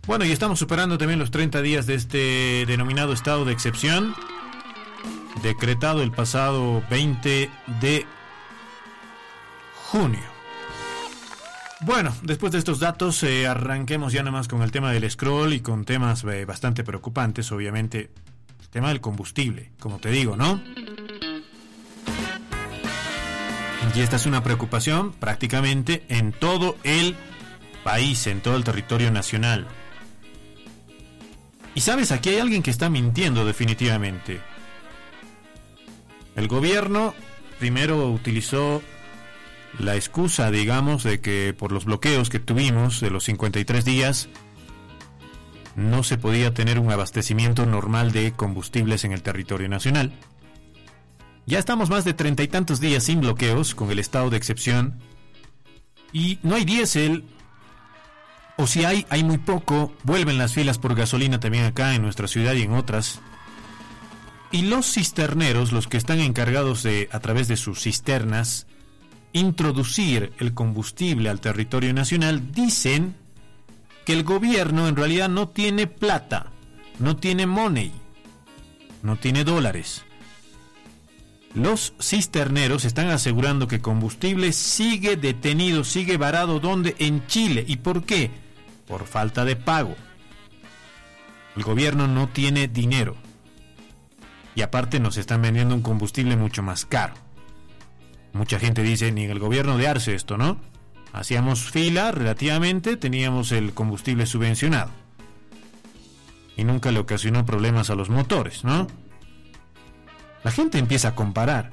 Bueno, y estamos superando también los 30 días de este denominado estado de excepción, decretado el pasado 20 de junio. Bueno, después de estos datos, arranquemos ya nomás con el tema del scroll y con temas bastante preocupantes, obviamente. El tema del combustible, como te digo, ¿no? Y esta es una preocupación prácticamente en todo el país, en todo el territorio nacional. Y sabes, aquí hay alguien que está mintiendo definitivamente. El gobierno primero utilizó la excusa, digamos, de que por los bloqueos que tuvimos de los 53 días no se podía tener un abastecimiento normal de combustibles en el territorio nacional. Ya estamos más de 30 y tantos días sin bloqueos con el estado de excepción y no hay diésel, o si hay muy poco. Vuelven las filas por gasolina también acá en nuestra ciudad y en otras. Y los cisterneros, los que están encargados de, a través de sus cisternas, introducir el combustible al territorio nacional, dicen que el gobierno en realidad no tiene plata, no tiene money, no tiene dólares. Los cisterneros están asegurando que combustible sigue detenido, sigue varado. ¿Dónde? En Chile. ¿Y por qué? Por falta de pago. El gobierno no tiene dinero. Y aparte nos están vendiendo un combustible mucho más caro. Mucha gente dice, ni en el gobierno de Arce esto, ¿no? Hacíamos fila relativamente, teníamos el combustible subvencionado. Y nunca le ocasionó problemas a los motores, ¿no? La gente empieza a comparar.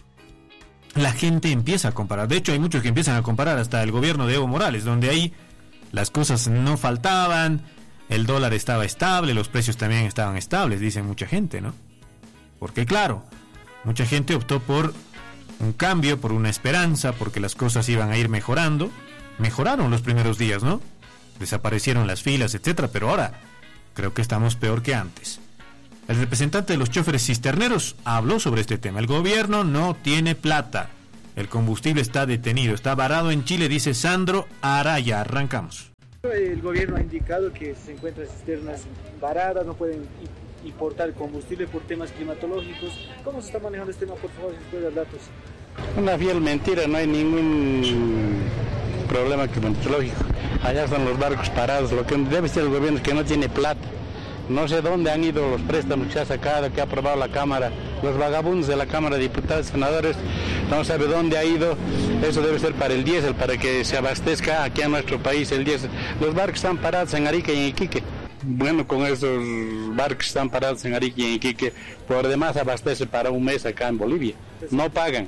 La gente empieza a comparar. De hecho, hay muchos que empiezan a comparar hasta el gobierno de Evo Morales, donde ahí las cosas no faltaban, el dólar estaba estable, los precios también estaban estables, dice mucha gente, ¿no? Porque claro, mucha gente optó por un cambio, por una esperanza, porque las cosas iban a ir mejorando. Mejoraron los primeros días, ¿no? Desaparecieron las filas, etcétera, pero ahora creo que estamos peor que antes. El representante de los choferes cisterneros habló sobre este tema. El gobierno no tiene plata. El combustible está detenido, está varado en Chile, dice Sandro Araya. Arrancamos. El gobierno ha indicado que se encuentran cisternas varadas, no pueden importar combustible por temas climatológicos. ¿Cómo se está manejando este tema? Por favor, si nos puede dar datos. Una fiel mentira, no hay ningún problema climatológico. Allá están los barcos parados. Lo que debe ser el gobierno es que no tiene plata. No sé dónde han ido los préstamos que ha sacado, que ha aprobado la Cámara, los vagabundos de la Cámara de Diputados y Senadores, no sabe dónde ha ido. Eso debe ser para el diésel, para que se abastezca aquí en nuestro país el diésel. Los barcos están parados en Arica y en Iquique. Bueno, con esos barcos están parados en Arica y en Iquique, por demás abastece para un mes acá en Bolivia. No pagan.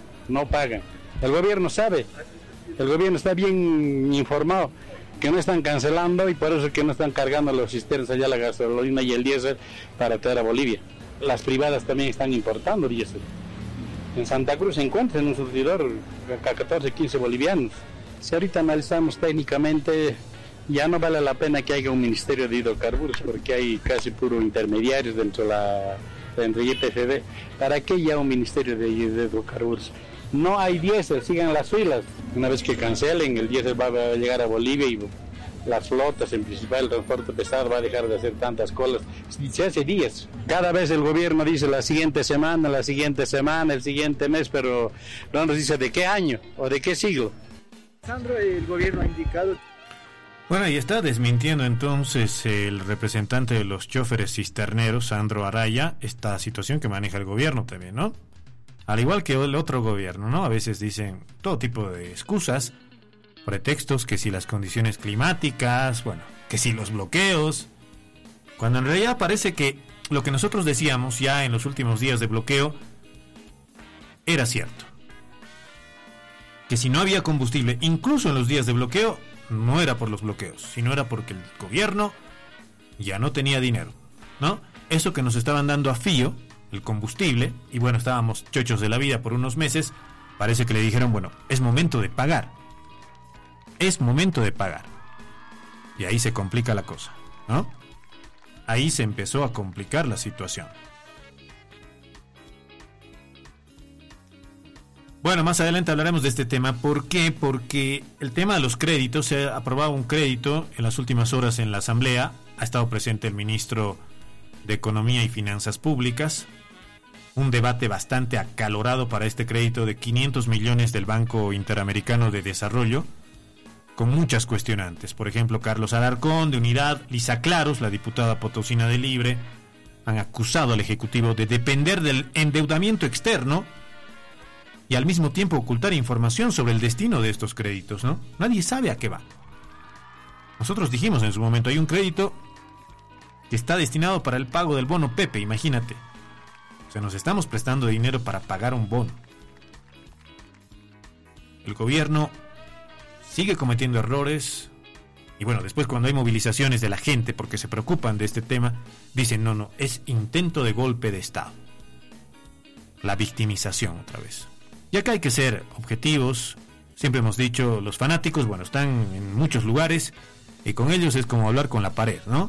El gobierno sabe, el gobierno está bien informado que no están cancelando y por eso que no están cargando los cisternas allá la gasolina y el diésel para traer a Bolivia. Las privadas también están importando diésel. En Santa Cruz se encuentra en un surtidor a 14, 15 bolivianos. Si ahorita analizamos técnicamente, ya no vale la pena que haya un ministerio de hidrocarburos porque hay casi puro intermediarios dentro de YPFB. ¿Para qué ya un ministerio de hidrocarburos? No hay diésel, sigan las filas. Una vez que cancelen, el diésel va a llegar a Bolivia y las flotas, en principal el transporte pesado, va a dejar de hacer tantas colas. Se hace días. Cada vez el gobierno dice la siguiente semana, el siguiente mes, pero no nos dice de qué año o de qué siglo. Sandro, el gobierno ha indicado... Bueno, y está desmintiendo entonces el representante de los choferes cisterneros, Sandro Araya, esta situación que maneja el gobierno también, ¿no? Al igual que el otro gobierno, ¿no? A veces dicen todo tipo de excusas, pretextos, que si las condiciones climáticas, bueno, que si los bloqueos, cuando en realidad parece que lo que nosotros decíamos ya en los últimos días de bloqueo era cierto. Que si no había combustible, incluso en los días de bloqueo, no era por los bloqueos, sino era porque el gobierno ya no tenía dinero, ¿no? Eso que nos estaban dando a fío, el combustible, y bueno, estábamos chochos de la vida por unos meses, parece que le dijeron, bueno, es momento de pagar. Es momento de pagar. Y ahí se complica la cosa, ¿no? Ahí se empezó a complicar la situación. Bueno, más adelante hablaremos de este tema. ¿Por qué? Porque el tema de los créditos, se ha aprobado un crédito en las últimas horas en la Asamblea. Ha estado presente el ministro de Economía y Finanzas Públicas. Un debate bastante acalorado para este crédito de 500 millones del Banco Interamericano de Desarrollo, con muchas cuestionantes. Por ejemplo, Carlos Alarcón, de Unidad, Lisa Claros, la diputada potosina de Libre, han acusado al Ejecutivo de depender del endeudamiento externo y al mismo tiempo ocultar información sobre el destino de estos créditos, ¿no? Nadie sabe a qué va. Nosotros dijimos en su momento, hay un crédito que está destinado para el pago del bono Pepe, imagínate. O sea, nos estamos prestando dinero para pagar un bono. El gobierno sigue cometiendo errores. Y bueno, después cuando hay movilizaciones de la gente porque se preocupan de este tema, dicen no, es intento de golpe de Estado. La victimización otra vez. Y acá hay que ser objetivos. Siempre hemos dicho, los fanáticos, bueno, están en muchos lugares y con ellos es como hablar con la pared, ¿no?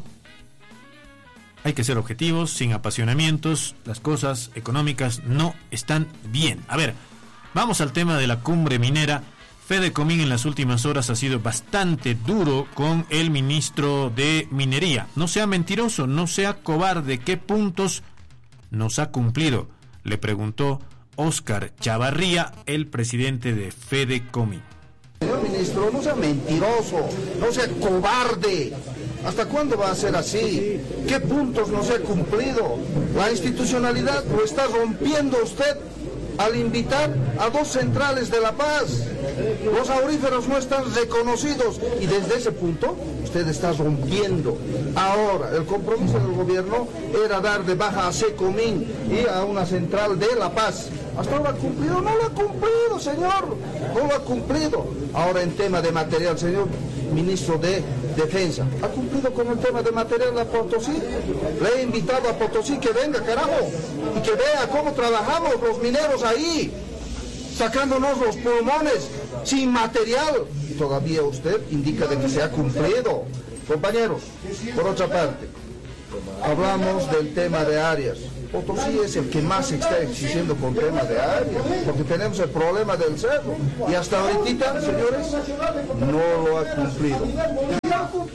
Hay que ser objetivos, sin apasionamientos. Las cosas económicas no están bien. A ver, vamos al tema de la cumbre minera. Fede Comín en las últimas horas ha sido bastante duro con el ministro de Minería. No sea mentiroso, no sea cobarde. ¿Qué puntos nos ha cumplido? Le preguntó Óscar Chavarría, el presidente de Fede Comín. Señor ministro, no sea mentiroso, no sea cobarde. ¿Hasta cuándo va a ser así? ¿Qué puntos no se ha cumplido? La institucionalidad lo está rompiendo usted al invitar a 2 centrales de La Paz. Los auríferos no están reconocidos y desde ese punto usted está rompiendo. Ahora, el compromiso del gobierno era dar de baja a Secomín y a una central de La Paz. ¿Hasta ahora ha cumplido? No lo ha cumplido, señor. No lo ha cumplido. Ahora, en tema de material, señor ministro de Defensa, ¿ha cumplido con el tema de material a Potosí? Le he invitado a Potosí que venga, carajo, y que vea cómo trabajamos los mineros ahí, sacándonos los pulmones sin material. Y todavía usted indica de que se ha cumplido. Compañeros, por otra parte, hablamos del tema de áreas. Potosí es el que más se está exigiendo con tema de áreas, porque tenemos el problema del cerro. Y hasta ahorita, señores, no lo ha cumplido. No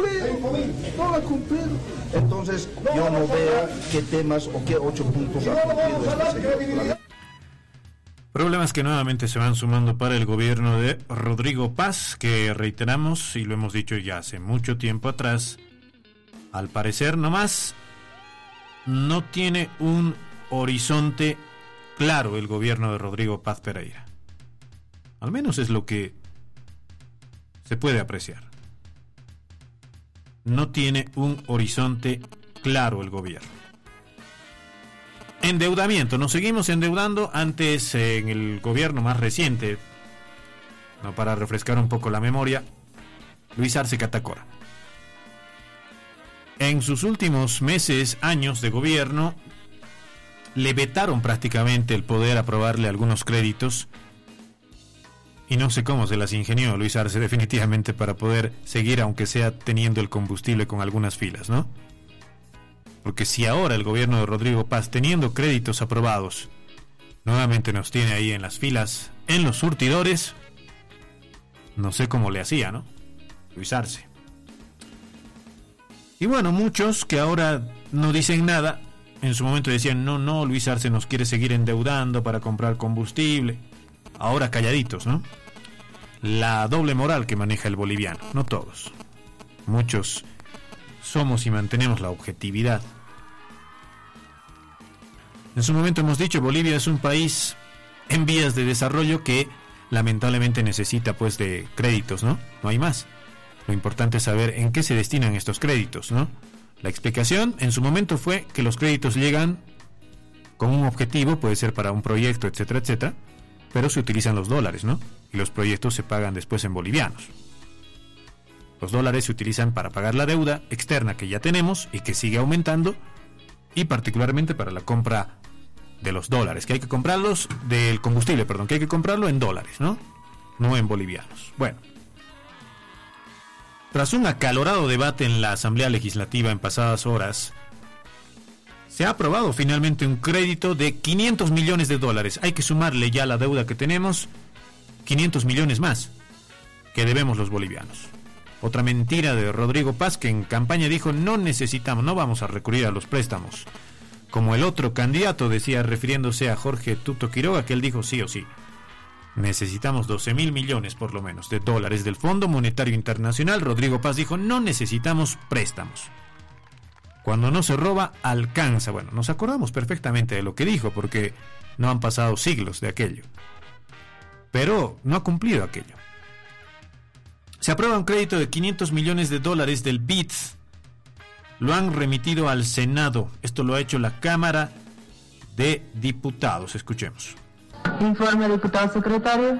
lo ha cumplido. Entonces, yo no veo qué temas o qué 8 puntos ha cumplido este señor. Problemas que nuevamente se van sumando para el gobierno de Rodrigo Paz, que reiteramos, y lo hemos dicho ya hace mucho tiempo atrás, al parecer nomás no tiene un horizonte claro el gobierno de Rodrigo Paz Pereira. Al menos es lo que se puede apreciar. No tiene un horizonte claro el gobierno. Endeudamiento, nos seguimos endeudando. Antes, en el gobierno más reciente, no, para refrescar un poco la memoria, Luis Arce Catacora. En sus últimos meses, años de gobierno, le vetaron prácticamente el poder aprobarle algunos créditos. Y no sé cómo se las ingenió Luis Arce definitivamente para poder seguir, aunque sea teniendo el combustible con algunas filas, ¿no? Porque si ahora el gobierno de Rodrigo Paz, teniendo créditos aprobados, nuevamente nos tiene ahí en las filas, en los surtidores, no sé cómo le hacía, ¿no? Luis Arce. Y bueno, muchos que ahora no dicen nada, en su momento decían, no, Luis Arce nos quiere seguir endeudando para comprar combustible. Ahora calladitos, ¿no? La doble moral que maneja el boliviano, no todos. Muchos somos y mantenemos la objetividad. En su momento hemos dicho, Bolivia es un país en vías de desarrollo que lamentablemente necesita pues de créditos, ¿no? No hay más. Lo importante es saber en qué se destinan estos créditos, ¿no? La explicación en su momento fue que los créditos llegan con un objetivo, puede ser para un proyecto, etcétera, etcétera, pero se utilizan los dólares, ¿no? Y los proyectos se pagan después en bolivianos. Los dólares se utilizan para pagar la deuda externa que ya tenemos y que sigue aumentando, y particularmente para la compra de los dólares, que hay que comprarlos, del combustible, perdón, que hay que comprarlo en dólares, ¿no? No en bolivianos. Bueno. Tras un acalorado debate en la Asamblea Legislativa en pasadas horas, Se ha aprobado finalmente un crédito de $500 millones. Hay que sumarle ya la deuda que tenemos, 500 millones más que debemos los bolivianos. Otra mentira de Rodrigo Paz, que en campaña dijo: no necesitamos, no vamos a recurrir a los préstamos. Como el otro candidato decía, refiriéndose a Jorge Tuto Quiroga, que él dijo sí o sí. Necesitamos 12.000 millones por lo menos de dólares del Fondo Monetario Internacional. Rodrigo Paz dijo: no necesitamos préstamos. Cuando no se roba, alcanza. Bueno, nos acordamos perfectamente de lo que dijo, porque no han pasado siglos de aquello. Pero no ha cumplido aquello. Se aprueba un crédito de $500 millones del BID. Lo han remitido al Senado. Esto lo ha hecho la Cámara de Diputados. Escuchemos. Informe, diputado secretario.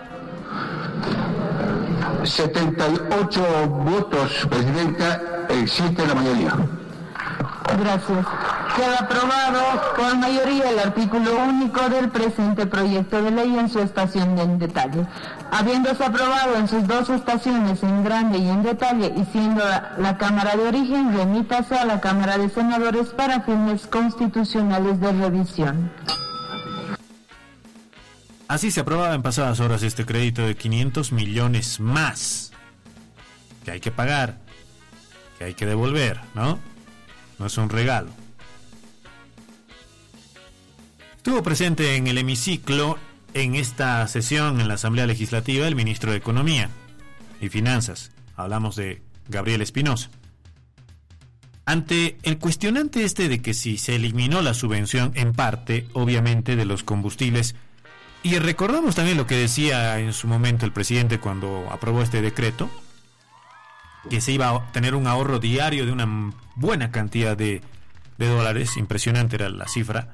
78 votos, presidenta, existe la mayoría. Gracias. Queda aprobado por mayoría el artículo único del presente proyecto de ley en su estación en detalle. Habiéndose aprobado en sus dos estaciones, en grande y en detalle, y siendo la Cámara de origen, remítase a la Cámara de Senadores para fines constitucionales de revisión. Así se aprobaba en pasadas horas este crédito de 500 millones más, que hay que pagar, que hay que devolver, ¿no? No es un regalo. Estuvo presente en el hemiciclo en esta sesión en la Asamblea Legislativa el ministro de Economía y Finanzas. Hablamos de Gabriel Espinosa. Ante el cuestionante de que si se eliminó la subvención en parte, obviamente, de los combustibles, y recordamos también lo que decía en su momento el presidente cuando aprobó este decreto, que se iba a tener un ahorro diario de una buena cantidad de dólares, impresionante era la cifra,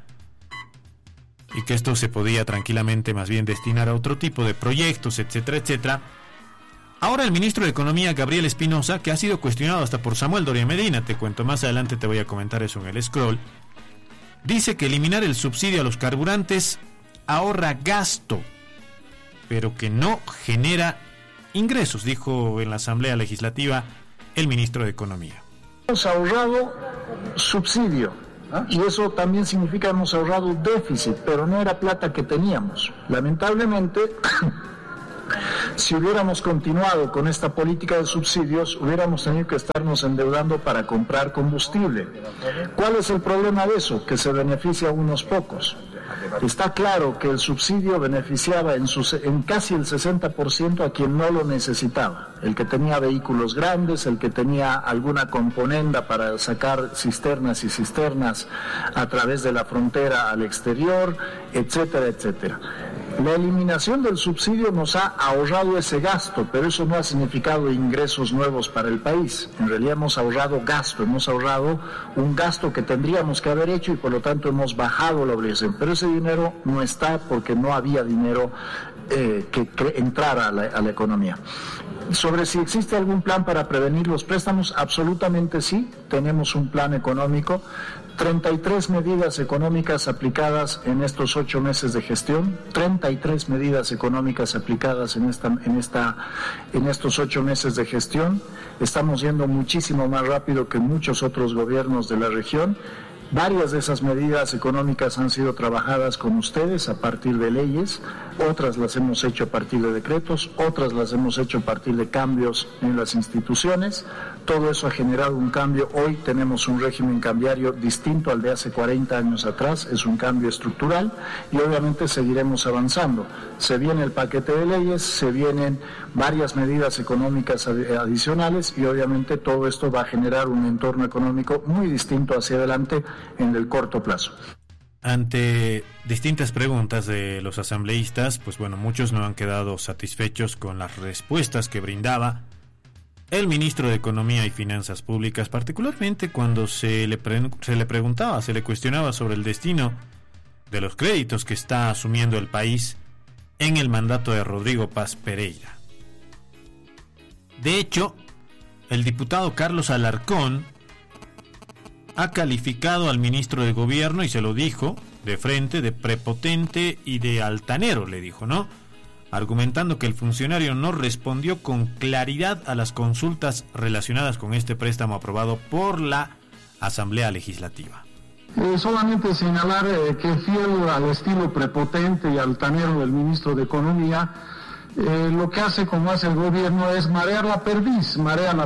y que esto se podía tranquilamente más bien destinar a otro tipo de proyectos, etcétera, etcétera. Ahora el ministro de Economía, Gabriel Espinosa, que ha sido cuestionado hasta por Samuel Doria Medina, te cuento más adelante, te voy a comentar eso en el scroll, dice que eliminar el subsidio a los carburantes ahorra gasto, pero que no genera ingresos, dijo en la Asamblea Legislativa el ministro de Economía. Hemos ahorrado subsidio, y eso también significa que hemos ahorrado déficit, pero no era plata que teníamos. Lamentablemente, si hubiéramos continuado con esta política de subsidios, hubiéramos tenido que estarnos endeudando para comprar combustible. ¿Cuál es el problema de eso? Que se beneficia a unos pocos. Está claro que el subsidio beneficiaba en casi el 60% a quien no lo necesitaba. El que tenía vehículos grandes, el que tenía alguna componenda para sacar cisternas y cisternas a través de la frontera al exterior, etcétera, etcétera. La eliminación del subsidio nos ha ahorrado ese gasto, pero eso no ha significado ingresos nuevos para el país. En realidad hemos ahorrado gasto, hemos ahorrado un gasto que tendríamos que haber hecho y por lo tanto hemos bajado la obligación. Pero ese dinero no está porque no había dinero que entrara a la economía. Sobre si existe algún plan para prevenir los préstamos, absolutamente sí, tenemos un plan económico. 33 medidas económicas aplicadas en estos 8 meses de gestión, 33 medidas económicas aplicadas en estos 8 meses de gestión. Estamos yendo muchísimo más rápido que muchos otros gobiernos de la región. Varias de esas medidas económicas han sido trabajadas con ustedes a partir de leyes, otras las hemos hecho a partir de decretos, otras las hemos hecho a partir de cambios en las instituciones. Todo eso ha generado un cambio. Hoy tenemos un régimen cambiario distinto al de hace 40 años atrás, es un cambio estructural y obviamente seguiremos avanzando. Se viene el paquete de leyes, se vienen varias medidas económicas adicionales y obviamente todo esto va a generar un entorno económico muy distinto hacia adelante en el corto plazo. Ante distintas preguntas de los asambleístas, pues bueno, muchos no han quedado satisfechos con las respuestas que brindaba el ministro de Economía y Finanzas Públicas, particularmente cuando se le cuestionaba sobre el destino de los créditos que está asumiendo el país en el mandato de Rodrigo Paz Pereira. De hecho, el diputado Carlos Alarcón ha calificado al ministro de Gobierno, y se lo dijo de frente, de prepotente y de altanero, le dijo, ¿no? Argumentando que el funcionario no respondió con claridad a las consultas relacionadas con este préstamo aprobado por la Asamblea Legislativa. Solamente señalar que fiel al estilo prepotente y altanero del ministro de Economía, lo que hace como hace el gobierno es marear la perdiz,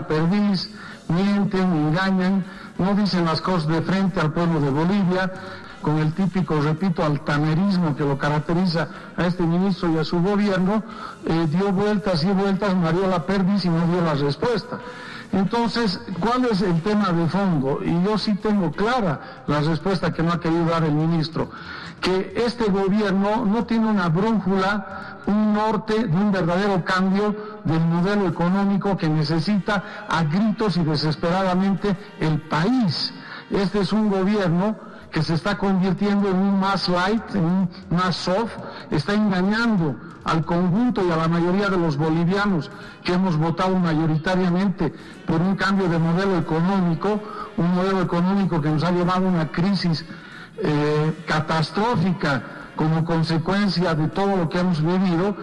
mienten, engañan, no dicen las cosas de frente al pueblo de Bolivia, con el típico, repito, altanerismo que lo caracteriza a este ministro y a su gobierno, dio vueltas y vueltas, mareó la perdiz y no dio la respuesta. Entonces, ¿cuál es el tema de fondo? Y yo sí tengo clara la respuesta que no ha querido dar el ministro, que este gobierno no tiene una brújula, un norte de un verdadero cambio del modelo económico que necesita a gritos y desesperadamente el país. Este es un gobierno que se está convirtiendo en un más light, en un más soft, está engañando al conjunto y a la mayoría de los bolivianos que hemos votado mayoritariamente por un cambio de modelo económico, un modelo económico que nos ha llevado a una crisis catastrófica como consecuencia de todo lo que hemos vivido.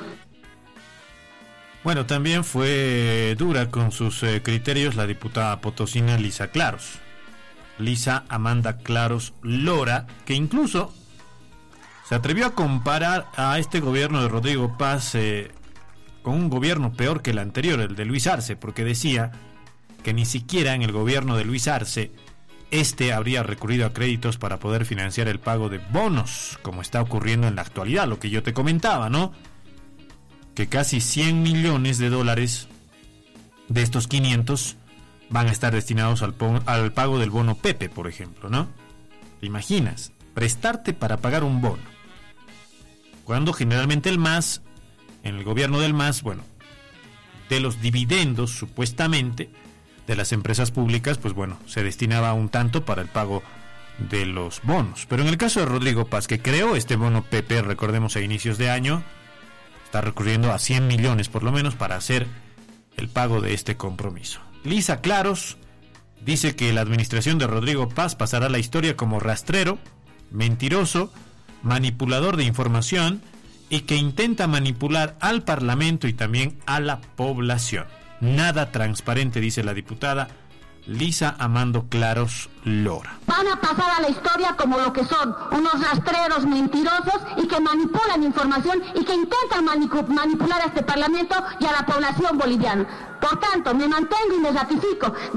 Bueno, también fue dura con sus criterios la diputada potosina Lisa Claros. Lisa Amanda Claros Lora, que incluso se atrevió a comparar a este gobierno de Rodrigo Paz con un gobierno peor que el anterior, el de Luis Arce, porque decía que ni siquiera en el gobierno de Luis Arce habría recurrido a créditos para poder financiar el pago de bonos, como está ocurriendo en la actualidad, lo que yo te comentaba, ¿no? Que casi 100 millones de dólares de estos 500 van a estar destinados al pago del bono Pepe, por ejemplo, ¿no? ¿Te imaginas? Prestarte para pagar un bono. Cuando generalmente el MAS, en el gobierno del MAS, bueno, de los dividendos, supuestamente, de las empresas públicas, pues bueno, se destinaba un tanto para el pago de los bonos. Pero en el caso de Rodrigo Paz, que creó este bono Pepe, recordemos a inicios de año, está recurriendo a 100 millones por lo menos para hacer el pago de este compromiso. Lisa Claros dice que la administración de Rodrigo Paz pasará a la historia como rastrero, mentiroso, manipulador de información y que intenta manipular al Parlamento y también a la población. Nada transparente, dice la diputada Lisa Amanda Claros Lora. Van a pasar a la historia como lo que son, unos rastreros mentirosos y que manipulan información y que intentan manipular a este Parlamento y a la población boliviana. Por tanto, me mantengo y me ratifico